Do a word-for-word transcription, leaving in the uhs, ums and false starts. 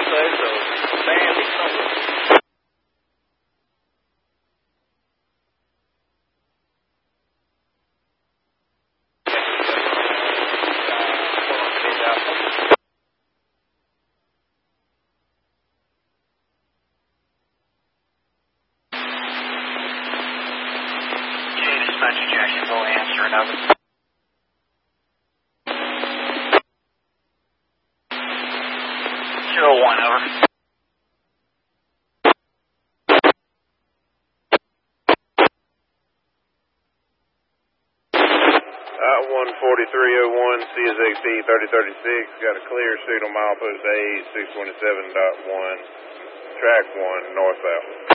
say so. Sandy something. Dispatcher Jacksonville, answer another. Zero one, over. Uh, one forty-three oh one, C S X T thirty thirty-six, got a clear signal milepost A six twenty-seven point one, track one, north-south.